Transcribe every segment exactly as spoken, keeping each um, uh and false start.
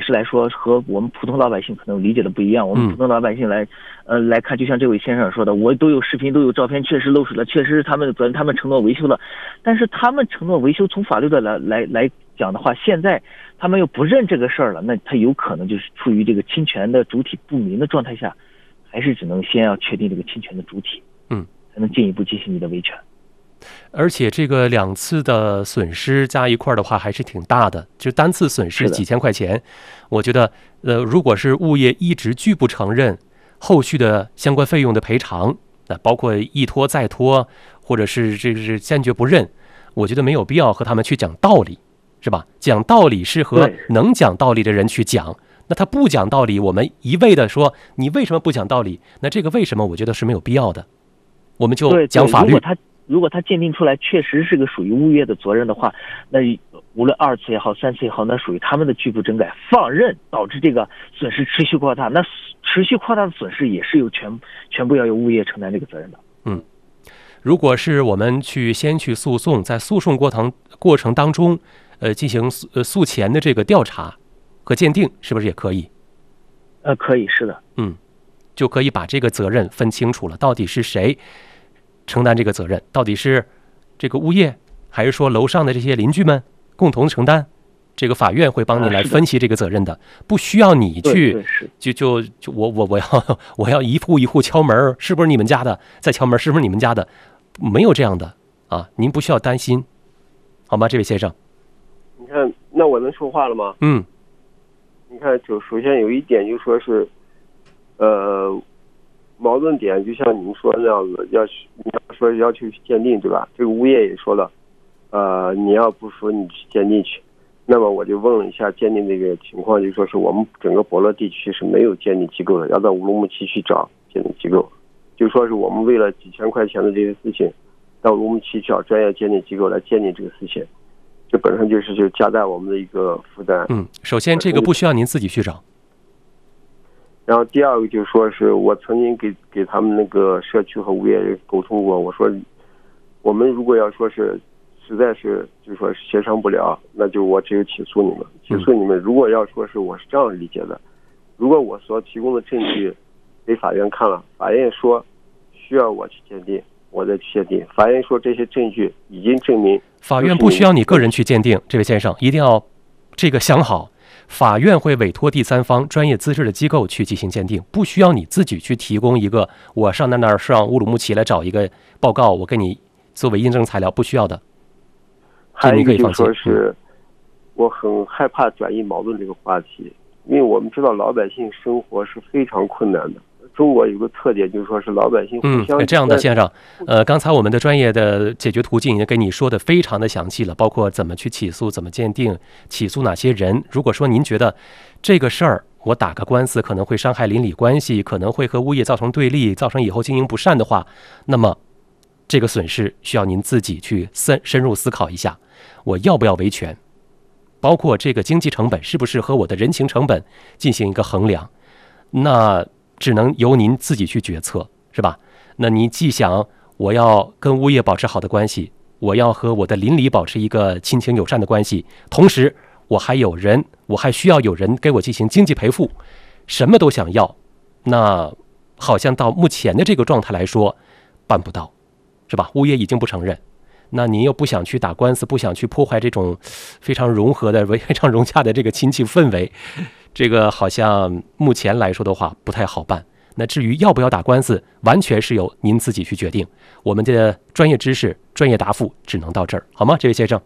释来说，和我们普通老百姓可能理解的不一样。我们普通老百姓来，呃，来看，就像这位先生说的，我都有视频，都有照片，确实漏水了，确实是他们的责任，他们承诺维修了。但是他们承诺维修，从法律的来来来讲的话，现在他们又不认这个事儿了，那他有可能就是处于这个侵权的主体不明的状态下，还是只能先要确定这个侵权的主体， 嗯， 才能进一步进行你的维权。 而且这个两次的损失加一块的话还是挺大的，就单次损失几千块钱，我觉得呃，如果是物业一直拒不承认后续的相关费用的赔偿，那包括一拖再拖，或者是这是坚决不认，我觉得没有必要和他们去讲道理，是吧？讲道理是和能讲道理的人去讲，那他不讲道理，我们一味的说你为什么不讲道理，那这个为什么我觉得是没有必要的，我们就讲法律。 如果他如果他鉴定出来确实是个属于物业的责任的话，那无论二次也好三次也好，那属于他们的拒不整改放任，导致这个损失持续扩大，那持续扩大的损失也是由全全部要由物业承担这个责任的。 嗯，如果是我们去先去诉讼，在诉讼过程过程当中呃进行呃诉前的这个调查和鉴定，是不是也可以？ 呃可以，是的。 嗯，就可以把这个责任分清楚了，到底是谁承担这个责任，到底是这个物业还是说楼上的这些邻居们共同承担，这个法院会帮你来分析这个责任的，啊、不需要你去就就就我我我要我要一户一户敲门，是不是你们家的？再敲门，是不是你们家的？没有这样的啊，您不需要担心，好吗，这位先生？ 你看，那我能说话了吗？ 嗯， 你看，就首先有一点就说是，呃。矛盾点就像你们说的那样子，要你要说要求去鉴定，对吧？这个物业也说了，呃，你要不说你去鉴定去，那么我就问了一下鉴定这个情况，就说是我们整个博乐地区是没有鉴定机构的，要到乌鲁木齐去找鉴定机构。就说是我们为了几千块钱的这些事情，到乌鲁木齐去找专业鉴定机构来鉴定这个事情，这本身就是就加大我们的一个负担。 嗯，首先这个不需要您自己去找。 然后第二个就是说是我曾经给给他们那个社区和物业沟通过，我说我们如果要说是实在是就是说协商不了，那就我只有起诉你们，起诉你们。如果要说是我是这样理解的，如果我所提供的证据给法院看了，法院说需要我去鉴定，我再去鉴定。法院说这些证据已经证明， 法院不需要你个人去鉴定，这位先生一定要这个想好。法院会委托第三方专业资质的机构去进行鉴定，不需要你自己去提供一个我上那那儿上乌鲁木齐来找一个报告，我给你作为印证材料，不需要的。 还有一个就是说是我很害怕转移矛盾这个话题，因为我们知道老百姓生活是非常困难的。中国有个特点就是说是老百姓互相、 嗯、这样的先生，呃，刚才我们的专业的解决途径已经跟你说的非常的详细了，包括怎么去起诉，怎么鉴定，起诉哪些人。如果说您觉得这个事儿我打个官司可能会伤害邻里关系，可能会和物业造成对立，造成以后经营不善的话，那么这个损失需要您自己去深深入思考一下，我要不要维权，包括这个经济成本是不是和我的人情成本进行一个衡量，那只能由您自己去决策，是吧？那你既想我要跟物业保持好的关系，我要和我的邻里保持一个亲情友善的关系，同时我还有人，我还需要有人给我进行经济赔付，什么都想要，那好像到目前的这个状态来说办不到，是吧？物业已经不承认，那您又不想去打官司，不想去破坏这种非常融合的非常融洽的这个亲戚氛围，这个好像目前来说的话不太好办。那至于要不要打官司，完全是由您自己去决定，我们的专业知识专业答复只能到这儿，好吗，这位先生？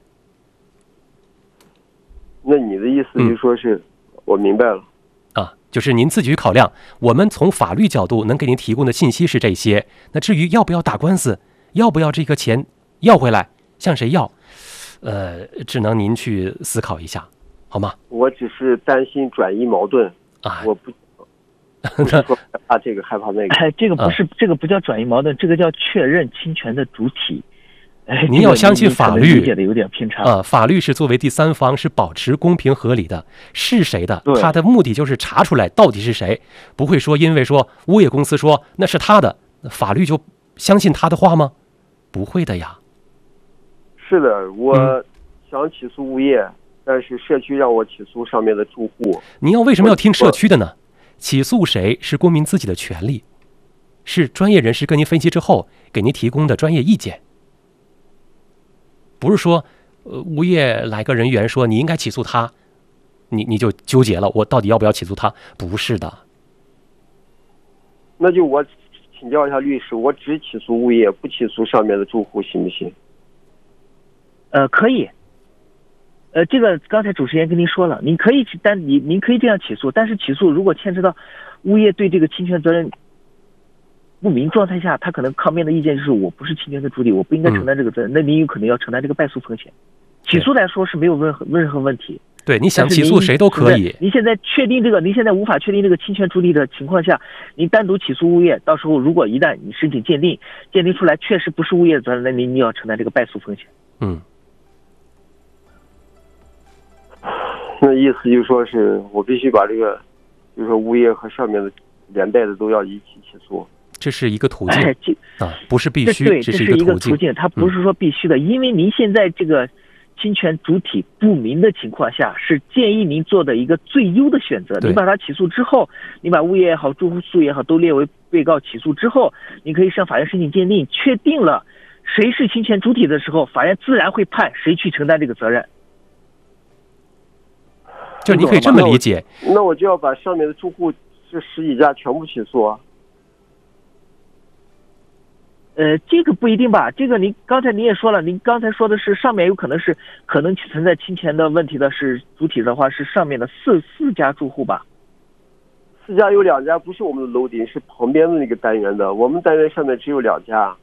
那你的意思就是说是、嗯、我明白了啊，就是您自己去考量，我们从法律角度能给您提供的信息是这些，那至于要不要打官司，要不要这个钱要回来，向谁要，呃，只能您去思考一下，好吗？ 我只是担心转移矛盾啊，我不不是说害怕这个害怕那个， 哎，这个不是、啊、这个不叫转移矛盾，这个叫确认侵权的主体。哎， 您要相信法律， 理解的有点偏差啊。法律是作为第三方，是保持公平合理的，是谁的，他的目的就是查出来到底是谁，不会说因为说物业公司说那是他的，法律就相信他的话吗？不会的呀。 是的，我想起诉物业， 但是社区让我起诉上面的住户。 您要为什么要听社区的呢？起诉谁是公民自己的权利，是专业人士跟您分析之后给您提供的专业意见，不是说呃物业来个人员说你应该起诉他，你你就纠结了，我到底要不要起诉他？不是的。 那就我请教一下律师，我只起诉物业，不起诉上面的住户，行不行？ 呃，可以。呃，这个刚才主持人跟您说了，您可以去，但你您可以这样起诉，但是起诉如果牵扯到物业对这个侵权责任不明状态下，他可能抗辩的意见就是我不是侵权的主体，我不应该承担这个责任，嗯、那您有可能要承担这个败诉风险。起诉来说是没有任何任何问题。 对，你想起诉谁都可以。 您现在确定这个，您现在无法确定这个侵权主体的情况下，您单独起诉物业，到时候如果一旦你申请鉴定，鉴定出来确实不是物业的责任，那您你要承担这个败诉风险。 嗯。 那意思就是说是我必须把这个，就是说物业和上面的连带的都要一起起诉。 这是一个途径、哎、啊，不是必须， 对， 这是一个途径，它不是说必须的，嗯、因为您现在这个侵权主体不明的情况下，是建议您做的一个最优的选择。你把它起诉之后，你把物业也好、住宿也好都列为被告起诉之后，你可以向法院申请鉴定，确定了谁是侵权主体的时候，法院自然会判谁去承担这个责任。 就你可以这么理解， 那 我, 那我就要把上面的住户这十几家全部起诉啊。 呃，这个不一定吧？这个您刚才您也说了，您刚才说的是上面有可能是可能存在侵权的问题的是主体的话是上面的四四家住户吧？ 四家有两家不是我们的楼顶，是旁边的那个单元的，我们单元上面只有两家。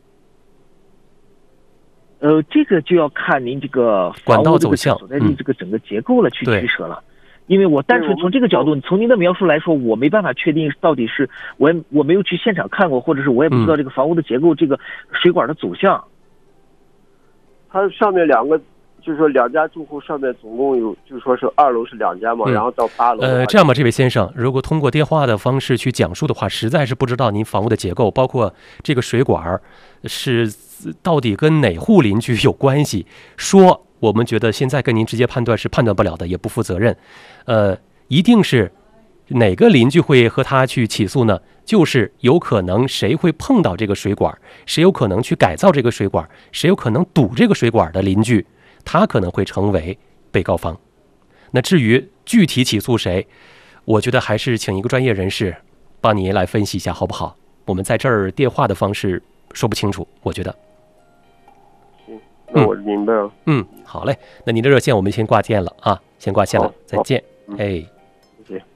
呃，这个就要看您这个管道走向所在地这个整个结构了去取舍了。嗯，因为我单纯从这个角度，从您的描述来说，我没办法确定到底是我也我没有去现场看过，或者是我也不知道这个房屋的结构，嗯、这个水管的走向。 它上面两个，就是说两家住户上面总共有，就是说是二楼是两家嘛，嗯、然后到八楼。 呃，这样吧，这位先生，如果通过电话的方式去讲述的话，实在是不知道您房屋的结构，包括这个水管是到底跟哪户邻居有关系，说。我们觉得现在跟您直接判断是判断不了的，也不负责任。呃，一定是哪个邻居会和他去起诉呢？就是有可能谁会碰到这个水管，谁有可能去改造这个水管，谁有可能堵这个水管的邻居，他可能会成为被告方。那至于具体起诉谁，我觉得还是请一个专业人士帮你来分析一下，好不好？我们在这儿电话的方式说不清楚，我觉得。 那我明白了。 嗯，好嘞，那您的热线我们先挂电了啊，先挂线了，再见。 嗯、 哎， 谢谢。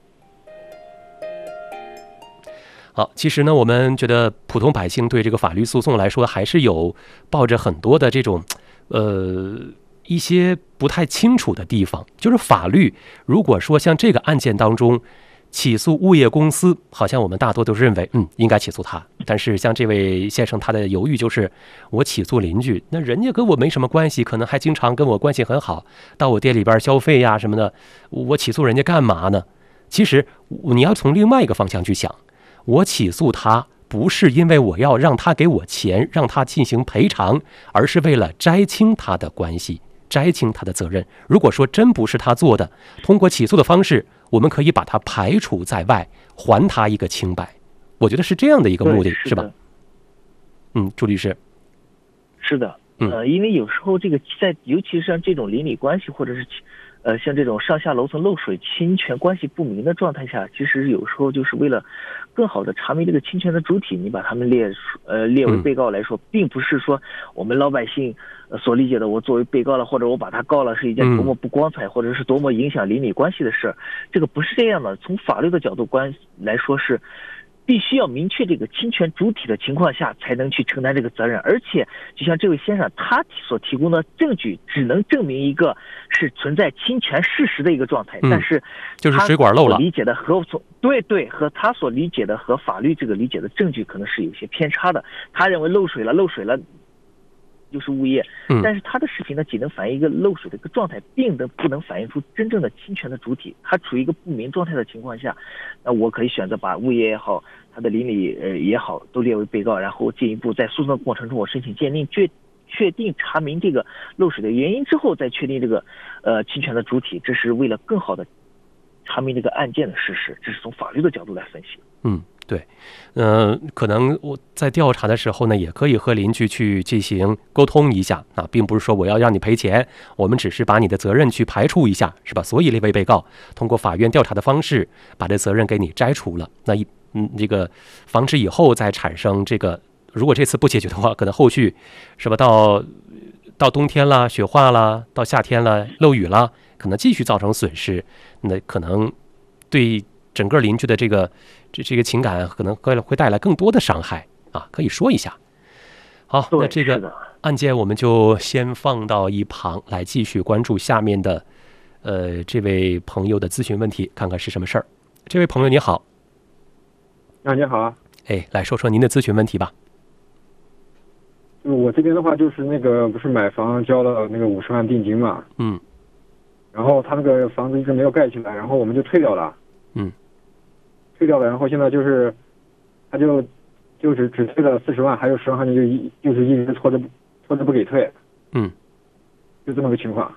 好，其实呢，我们觉得普通百姓对这个法律诉讼来说，还是有抱着很多的这种呃一些不太清楚的地方。就是法律，如果说像这个案件当中。起诉物业公司，好像我们大多都认为，嗯，应该起诉他。但是像这位先生，他的犹豫就是，我起诉邻居，那人家跟我没什么关系，可能还经常跟我关系很好，到我店里边消费呀什么的，我起诉人家干嘛呢？其实你要从另外一个方向去想，我起诉他不是因为我要让他给我钱，让他进行赔偿，而是为了摘清他的关系，摘清他的责任。如果说真不是他做的，通过起诉的方式，我们可以把它排除在外，还他一个清白。我觉得是这样的一个目的， 是, 是吧？嗯，朱律师。 是的，呃，因为有时候这个在，尤其是像这种邻里关系，或者是呃像这种上下楼层漏水、侵权关系不明的状态下，其实有时候就是为了更好的查明这个侵权的主体，你把他们列呃列为被告来说，并不是说我们老百姓。所理解的，我作为被告了，或者我把他告了，是一件多么不光彩，或者是多么影响邻里关系的事，这个不是这样的。从法律的角度关来说，是必须要明确这个侵权主体的情况下，才能去承担这个责任。而且，就像这位先生他所提供的证据，只能证明一个是存在侵权事实的一个状态， 嗯、 但是就是水管漏了。 理解的和从对对和他所理解的和法律这个理解的证据可能是有些偏差的。他认为漏水了，漏水了。就是物业，但是他的视频呢，仅能反映一个漏水的一个状态，并能不能反映出真正的侵权的主体。他处于一个不明状态的情况下，那我可以选择把物业也好，他的邻里呃也好，都列为被告，然后进一步在诉讼过程中我申请鉴定，确确定查明这个漏水的原因之后，再确定这个呃侵权的主体，这是为了更好的查明这个案件的事实，这是从法律的角度来分析。 嗯，对，呃，可能我在调查的时候呢，也可以和邻居去进行沟通一下啊，并不是说我要让你赔钱，我们只是把你的责任去排除一下，是吧？所以那位被告通过法院调查的方式，把这责任给你摘除了。那一嗯，这个防止以后再产生这个，如果这次不解决的话，可能后续是吧？到到冬天了，雪化了，到夏天了，漏雨了，可能继续造成损失，那可能对整个邻居的这个这这个情感可能会会带来更多的伤害啊，可以说一下。好，那这个案件我们就先放到一旁，来继续关注下面的呃这位朋友的咨询问题，看看是什么事儿。这位朋友你好。 啊，你好啊。 哎，来说说您的咨询问题吧。 我这边的话就是那个不是买房交了那个五十万定金嘛， 嗯， 然后他那个房子一直没有盖起来，然后我们就退掉了， 嗯， 退掉了，然后现在就是他就就只只退了四十万，还有十万块钱就一就是一直拖着拖着不给退， 嗯， 就这么个情况。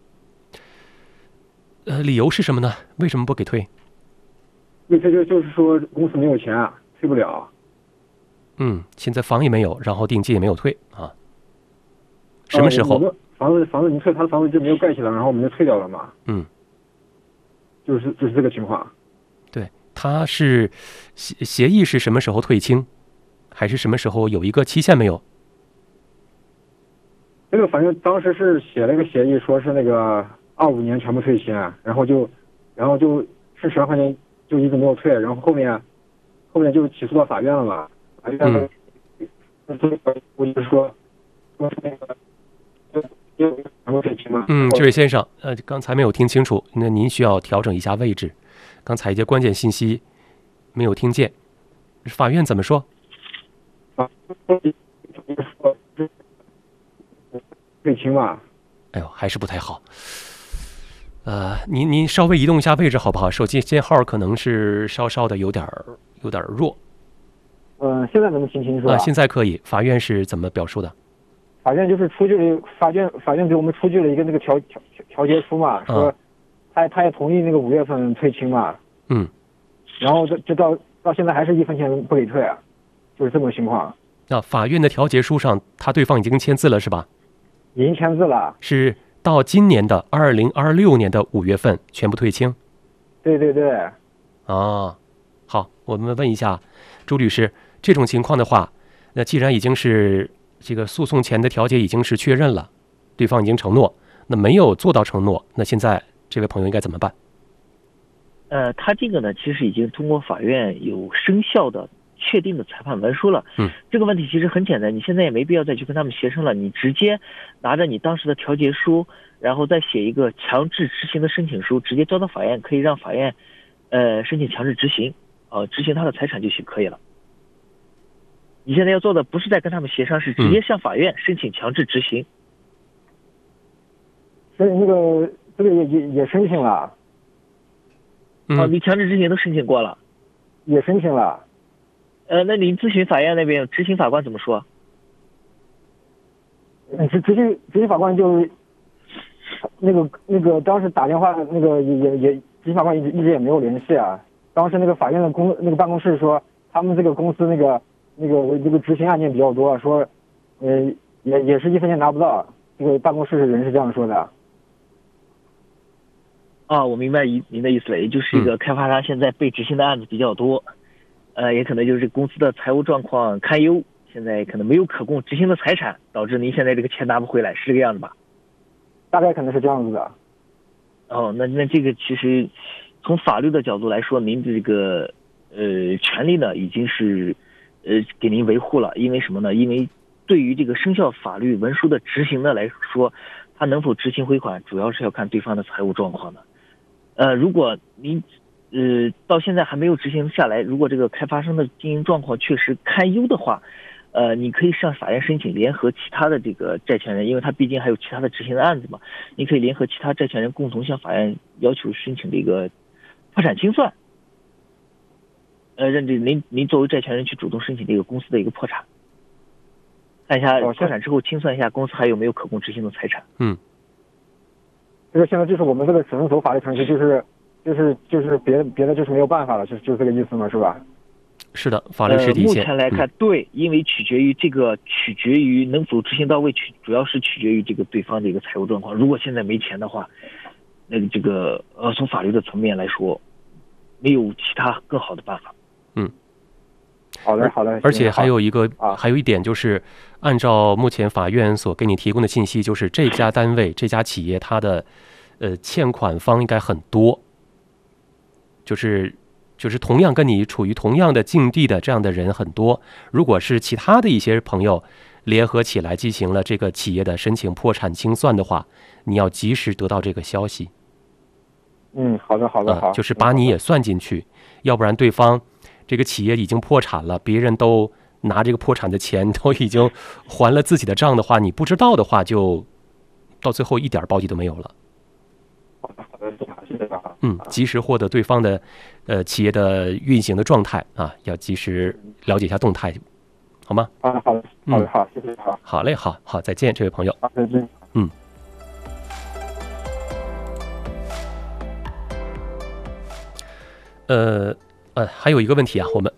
呃，理由是什么呢？为什么不给退？ 因为这就就是说公司没有钱啊，退不了。 嗯，现在房也没有，然后定金也没有退啊。什么时候？ 呃、房子房子你退，他的房子就没有盖起来，然后我们就退掉了嘛。 嗯， 就是就是这个情况。 对，他是协协议是什么时候退清，还是什么时候有一个期限没有？ 这个反正当时是写了一个协议，说是那个二五年全部退清，然后就然后就剩十万块钱就一直没有退，然后后面后面就起诉到法院了嘛。法院我就是说说那个全部退清嘛。 嗯，这位先生，呃，刚才没有听清楚，那您需要调整一下位置，刚才一些关键信息没有听见。法院怎么说？ 啊，退清嘛。 哎呦，还是不太好。呃，您您稍微移动一下位置好不好？手机信号可能是稍稍的有点有点弱。 嗯、呃，现在能不能听清楚啊？ 啊，现在可以。法院是怎么表述的？ 法院就是出具了，法院法院给我们出具了一个那个调调调解书嘛，说他他也同意那个五月份退清嘛。 嗯。 然后这这到到现在还是一分钱不给退啊，就是这么个情况。 那法院的调解书上，他对方已经签字了是吧？ 已经签字了。 是到今年的二零二六年的五月份全部退清。 对对对。 啊，好，我们问一下朱律师，这种情况的话，那既然已经是这个诉讼前的调解已经是确认了，对方已经承诺，那没有做到承诺，那现在这位朋友应该怎么办？ 呃，他这个呢，其实已经通过法院有生效的确定的裁判文书了。 嗯， 这个问题其实很简单，你现在也没必要再去跟他们协商了，你直接拿着你当时的调解书，然后再写一个强制执行的申请书，直接交到法院，可以让法院呃申请强制执行，呃执行他的财产就行可以了。你现在要做的不是在跟他们协商，是直接向法院申请强制执行。 所以那个这个也也也申请了。 嗯、 哦，你强制执行都申请过了？ 也申请了。 呃，那您咨询法院那边执行法官怎么说？ 嗯，执执行执行法官就那个那个当时打电话那个也也也执行法官一直一直也没有联系啊。当时那个法院的公那个办公室说，他们这个公司那个那个这个执行案件比较多，说呃也也是一分钱拿不到。这个办公室人是这样说的。 啊、哦，我明白您您的意思了，也就是一个开发商现在被执行的案子比较多，呃，也可能就是公司的财务状况堪忧，现在可能没有可供执行的财产，导致您现在这个钱拿不回来，是这个样子吧？ 大概可能是这样子的。 哦，那那这个其实从法律的角度来说，您这个呃权利呢已经是呃给您维护了，因为什么呢？因为对于这个生效法律文书的执行呢来说，它能否执行回款，主要是要看对方的财务状况的。呃，如果您呃到现在还没有执行下来，如果这个开发商的经营状况确实堪忧的话，呃，你可以向法院申请联合其他的这个债权人，因为他毕竟还有其他的执行的案子嘛，你可以联合其他债权人共同向法院要求申请这个破产清算，呃，让这您您作为债权人去主动申请这个公司的一个破产。 看一下破产之后清算一下公司还有没有可供执行的财产。 嗯， 这个现在就是我们这个只能走法律程序，就是就是就是别的别的就是没有办法了，就是就是这个意思嘛，是吧？ 是的，法律是底线。 呃、目前来看， 嗯、 对，因为取决于这个，取决于能否执行到位，取主要是取决于这个对方的一个财务状况。如果现在没钱的话，那个这个呃，从法律的层面来说，没有其他更好的办法。 嗯， 好的好的。 而且还有一个、 啊、 还有一点就是，按照目前法院所给你提供的信息，就是这家单位、这家企业它的呃欠款方应该很多，就是。就是同样跟你处于同样的境地的这样的人很多，如果是其他的一些朋友联合起来进行了这个企业的申请破产清算的话，你要及时得到这个消息。 嗯，好的好的好、 呃，就是把你也算进去，要不然对方这个企业已经破产了，别人都拿这个破产的钱都已经还了自己的账的话，你不知道的话，就到最后一点报绩都没有了。嗯，及时获得对方的呃企业的运行的状态啊，要及时了解一下动态，好吗？ 啊，好的，好的，好，谢谢，好， 好嘞，好好，再见，这位朋友。 好，再见。 嗯。呃呃，还有一个问题啊，我们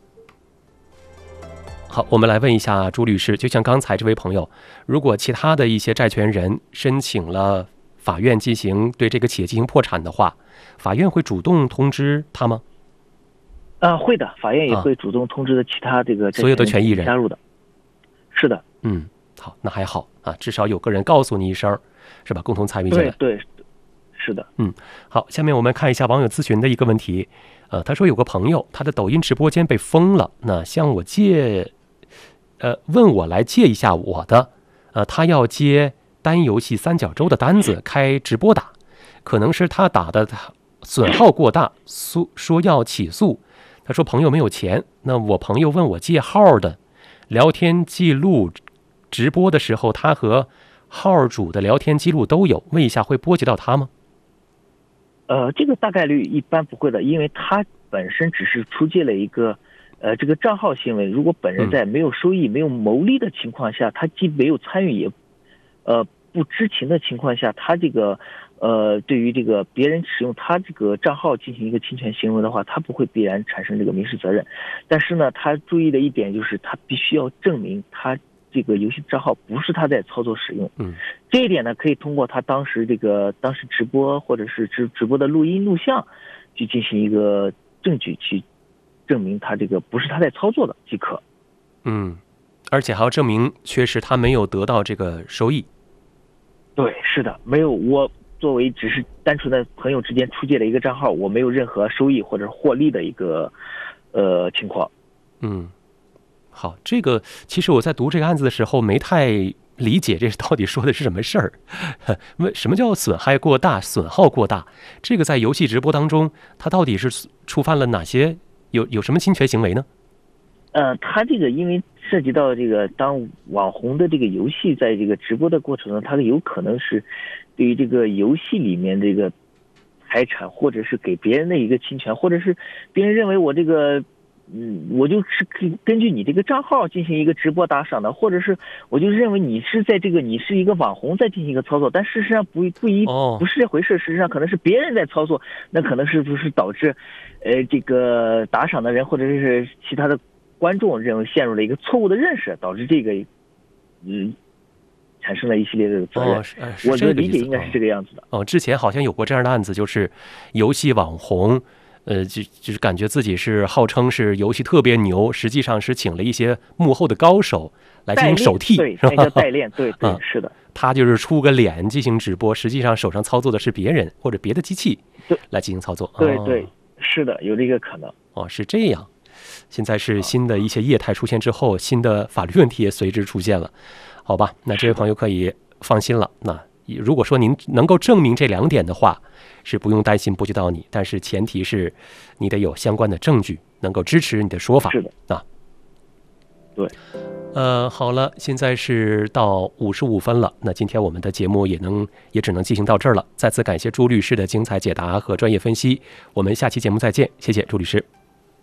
好，我们来问一下朱律师，就像刚才这位朋友，如果其他的一些债权人申请了法院进行对这个企业进行破产的话，法院会主动通知他吗？ 啊，会的，法院也会主动通知的其他这个所有的权益人加入的。是的。 嗯，好，那还好啊，至少有个人告诉你一声，是吧？共同参与进来。 对对，是的。 嗯，好，下面我们看一下网友咨询的一个问题。呃，他说有个朋友，他的抖音直播间被封了，那向我借，呃，问我来借一下我的，呃，他要接单游戏三角洲的单子开直播打，可能是他打的损耗过大，说说要起诉。他说朋友没有钱，那我朋友问我借号的聊天记录，直播的时候他和号主的聊天记录都有，问一下会波及到他吗？ 呃，这个大概率一般不会的，因为他本身只是出借了一个呃这个账号行为，如果本人在没有收益、没有牟利的情况下，他既没有参与也呃不知情的情况下，他这个呃对于这个别人使用他这个账号进行一个侵权行为的话，他不会必然产生这个民事责任。但是呢，他注意的一点就是他必须要证明他这个游戏账号不是他在操作使用。 嗯， 这一点呢，可以通过他当时这个当时直播或者是直直播的录音录像，去进行一个证据去证明他这个不是他在操作的即可。 嗯，而且还要证明确实他没有得到这个收益。 对，是的，没有，我作为只是单纯的朋友之间出借了一个账号，我没有任何收益或者获利的一个呃情况。 嗯。好，这个其实我在读这个案子的时候没太理解这到底说的是什么事儿。为什么叫损害过大、损耗过大？这个在游戏直播当中，它到底是触犯了哪些有有什么侵权行为呢？ 呃，他这个因为涉及到这个当网红的这个游戏在这个直播的过程中，他有可能是对于这个游戏里面这个财产，或者是给别人的一个侵权，或者是别人认为我这个。嗯，我就是可以根据你这个账号进行一个直播打赏的，或者是我就认为你是在这个你是一个网红在进行一个操作，但事实上不不一不是这回事，事实上可能是别人在操作，那可能是不是导致，呃，这个打赏的人或者是其他的观众认为陷入了一个错误的认识，导致这个嗯产生了一系列的责任。 哦呃、 我的理解应该是这个样子的。 哦，之前好像有过这样的案子，就是游戏网红。呃，就就是感觉自己是号称是游戏特别牛，实际上是请了一些幕后的高手来进行手替， 对，那叫代练，对对、嗯，是的。 他就是出个脸进行直播，实际上手上操作的是别人或者别的机器来进行操作。 对对、哦，是的，有这个可能。 哦，是这样。现在是新的一些业态出现之后，新的法律问题也随之出现了。好吧，那这位朋友可以放心了。那如果说您能够证明这两点的话，是不用担心波及到你，但是前提是你得有相关的证据能够支持你的说法。 是的啊， 对。 呃，好了，现在是到五十五分了，那今天我们的节目也能也只能进行到这儿了。再次感谢朱律师的精彩解答和专业分析，我们下期节目再见，谢谢朱律师。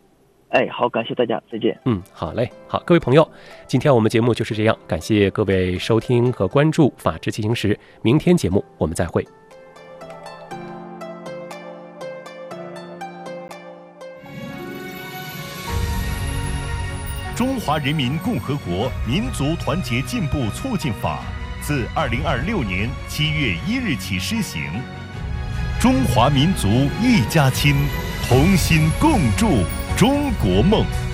哎，好，感谢大家，再见。 嗯，好嘞，好，各位朋友，今天我们节目就是这样，感谢各位收听和关注《法治进行时》，明天节目我们再会。 中华人民共和国民族团结进步促进法自二零二六年七月一日起施行。中华民族一家亲，同心共筑中国梦。